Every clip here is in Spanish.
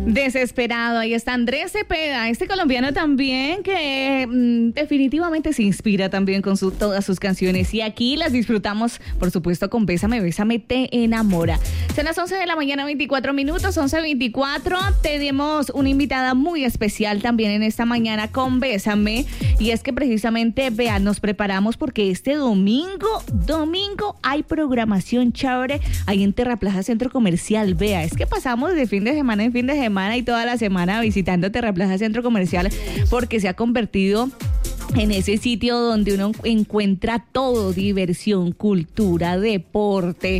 Desesperado, ahí está Andrés Cepeda, este colombiano también que definitivamente se inspira también con todas sus canciones y aquí las disfrutamos, por supuesto, con Bésame, Bésame, te enamora. Son las 11 de la mañana, 24 minutos, 11:24, tenemos una invitada muy especial también en esta mañana con Bésame y es que precisamente, vean, nos preparamos porque este domingo hay programación chévere ahí en Terraplaza Centro Comercial, vea, es que pasamos de fin de semana en fin de semana y toda la semana visitando Terraplaza Centro Comercial porque se ha convertido en ese sitio donde uno encuentra todo, diversión, cultura, deporte,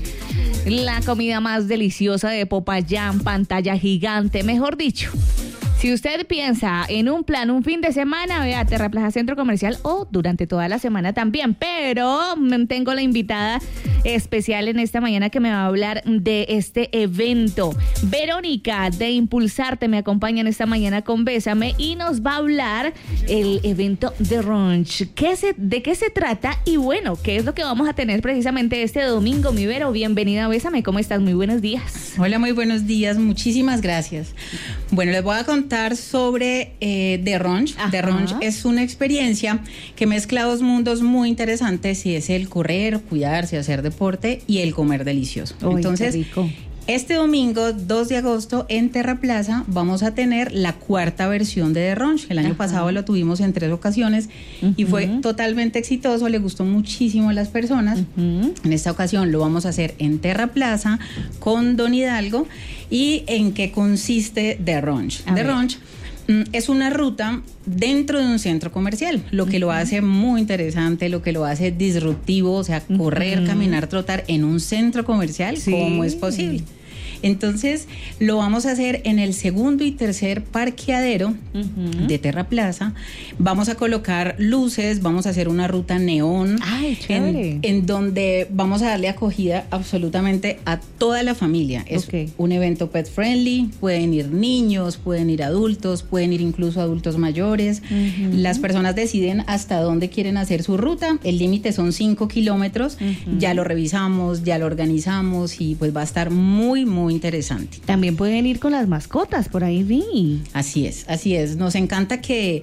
la comida más deliciosa de Popayán, pantalla gigante, mejor dicho. Si usted piensa en un plan, un fin de semana, vea Terraplaza Centro Comercial o durante toda la semana también. Pero tengo la invitada especial en esta mañana que me va a hablar de este evento. Verónica de Impulsarte me acompaña en esta mañana con Bésame y nos va a hablar el evento de Runch. ¿De qué se trata? Y bueno, ¿qué es lo que vamos a tener precisamente este domingo? Mi Vero, bienvenida a Bésame. ¿Cómo estás? Muy buenos días. Hola, muy buenos días. Muchísimas gracias. Bueno, les voy a contar sobre The Runch. The Runch es una experiencia que mezcla dos mundos muy interesantes y es el correr, cuidarse, hacer deporte y el comer delicioso. Uy, entonces, qué rico. Este domingo, 2 de agosto, en Terraplaza, vamos a tener la cuarta versión de The Runch. El año pasado lo tuvimos en 3 ocasiones y fue totalmente exitoso, le gustó muchísimo a las personas. En esta ocasión lo vamos a hacer en Terraplaza con Don Hidalgo. ¿Y en qué consiste The Runch? The Runch es una ruta dentro de un centro comercial, lo que lo hace muy interesante, lo que lo hace disruptivo, o sea, correr, caminar, trotar en un centro comercial, ¿cómo es posible? Entonces, lo vamos a hacer en el segundo y tercer parqueadero de Terraplaza. Vamos a colocar luces, vamos a hacer una ruta neón. ¡Ay, chévere! En donde vamos a darle acogida absolutamente a toda la familia. Es un evento pet friendly, pueden ir niños, pueden ir adultos, pueden ir incluso adultos mayores. Las personas deciden hasta dónde quieren hacer su ruta. El límite son 5 kilómetros. Ya lo revisamos, ya lo organizamos y pues va a estar muy interesante. También pueden ir con las mascotas, por ahí vi. Así es. Nos encanta que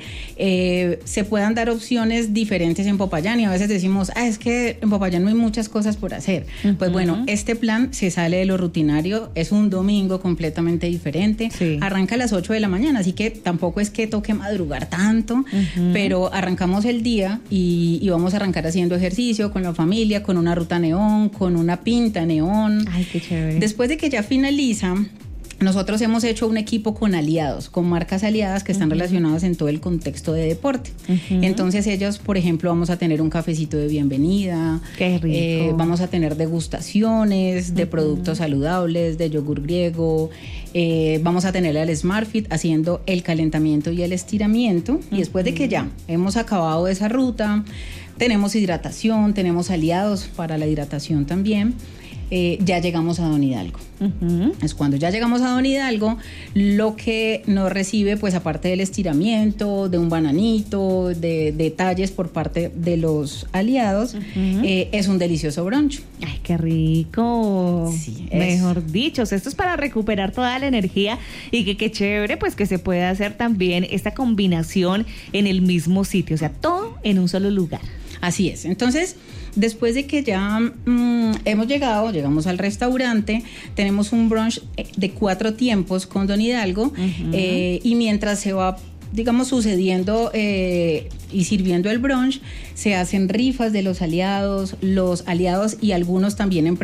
se puedan dar opciones diferentes en Popayán y a veces decimos, es que en Popayán no hay muchas cosas por hacer. Pues bueno, este plan se sale de lo rutinario, es un domingo completamente diferente. Arranca a las 8 de la mañana, así que tampoco es que toque madrugar tanto, pero arrancamos el día y vamos a arrancar haciendo ejercicio con la familia, con una ruta neón, con una pinta neón. Ay, qué chévere. Después de que ya finaliza, nosotros hemos hecho un equipo con aliados, con marcas aliadas que están relacionadas en todo el contexto de deporte. Entonces ellos, por ejemplo, vamos a tener un cafecito de bienvenida. Qué rico. Vamos a tener degustaciones de productos saludables, de yogur griego. Vamos a tener al SmartFit haciendo el calentamiento y el estiramiento. Y después de que ya hemos acabado esa ruta, tenemos hidratación, tenemos aliados para la hidratación también. Ya llegamos a Don Hidalgo. Es cuando ya llegamos a Don Hidalgo, lo que nos recibe, pues aparte del estiramiento, de un bananito, de detalles por parte de los aliados, es un delicioso brunch. ¡Ay, qué rico! Sí, mejor dicho, o sea, esto es para recuperar toda la energía y que qué chévere, pues que se pueda hacer también esta combinación en el mismo sitio, o sea, todo en un solo lugar. Así es. Entonces, después de que ya llegamos al restaurante, tenemos un brunch de 4 tiempos con Don Hidalgo y mientras se va, digamos, sucediendo y sirviendo el brunch, se hacen rifas de los aliados y algunos también